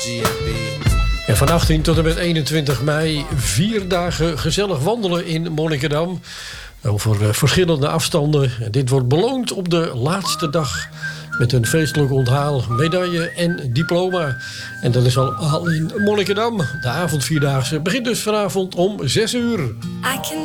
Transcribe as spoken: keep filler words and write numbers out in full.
En van achttien tot en met eenentwintig mei vier dagen gezellig wandelen in Monnikendam. Over uh, verschillende afstanden. En dit wordt beloond op de laatste dag met een feestelijk onthaal, medaille en diploma. En dat is al in Monnikendam. De avondvierdaagse begint dus vanavond om zes uur. I can